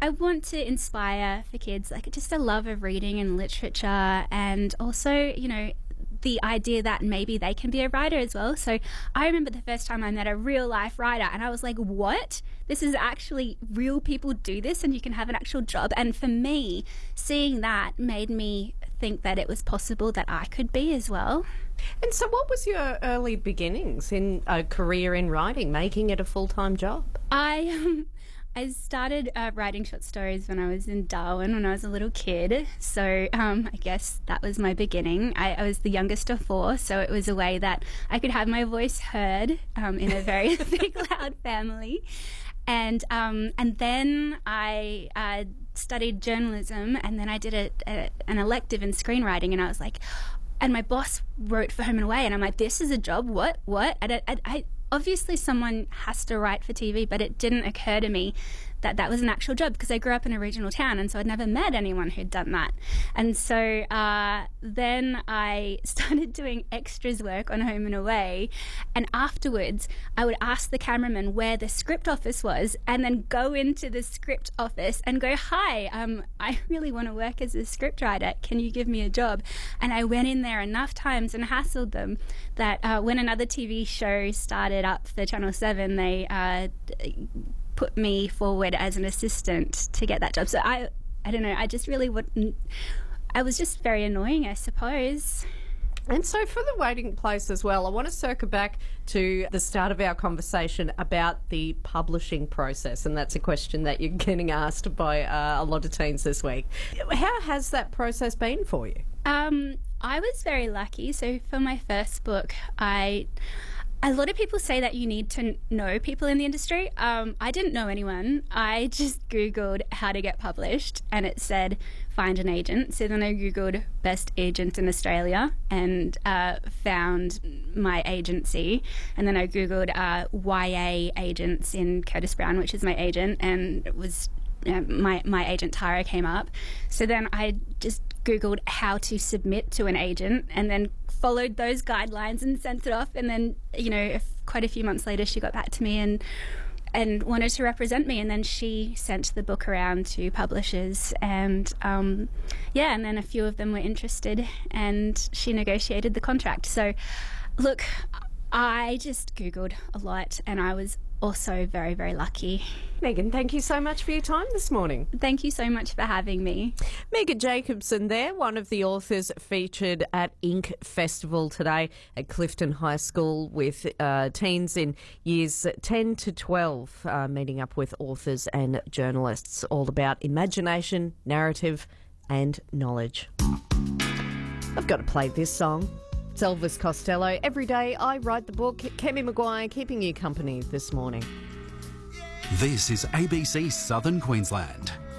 I want to inspire for kids, like just a love of reading and literature, and also, the idea that maybe they can be a writer as well. So I remember the first time I met a real life writer and I was like, what? This is actually real people do this and you can have an actual job. And for me, seeing that made me think that it was possible that I could be as well. And so what was your early beginnings in a career in writing, making it a full-time job? I started writing short stories when I was in Darwin when I was a little kid. So I guess that was my beginning. I was the youngest of four, so it was a way that I could have my voice heard in a very big, loud family. And then I studied journalism, and then I did an elective in screenwriting, and I was like, and my boss wrote for Home and Away, and I'm like, this is a job? What? I obviously someone has to write for TV, but it didn't occur to me that that was an actual job because I grew up in a regional town, and so I'd never met anyone who'd done that. And so then I started doing extras work on Home and Away, and afterwards I would ask the cameraman where the script office was and then go into the script office and go, hi, I really want to work as a scriptwriter. Can you give me a job? And I went in there enough times and hassled them that when another TV show started up for Channel 7, they put me forward as an assistant to get that job. So I don't know, I just really wouldn't, I was just very annoying, I suppose. And so for the waiting place as well, I want to circle back to the start of our conversation about the publishing process, and that's a question that you're getting asked by a lot of teens this week. How has that process been for you? I was very lucky. So for my first book, a lot of people say that you need to know people in the industry. I didn't know anyone. I just Googled how to get published and it said find an agent. So then I Googled best agent in Australia and found my agency. And then I Googled YA agents in Curtis Brown, which is my agent, and it was my agent Tara came up. So then I just Googled how to submit to an agent and then followed those guidelines and sent it off. And then, quite a few months later, she got back to me and wanted to represent me. And then she sent the book around to publishers. And, and then a few of them were interested and she negotiated the contract. So, look, I just Googled a lot and I was also very, very lucky. Megan, thank you so much for your time this morning. Thank you so much for having me. Megan Jacobson there, one of the authors featured at Ink Festival today at Clifton High School with teens in years 10 to 12, meeting up with authors and journalists, all about imagination, narrative and knowledge. I've got to play this song. It's Elvis Costello. Every day I write the book. Kemi Maguire keeping you company this morning. This is ABC Southern Queensland.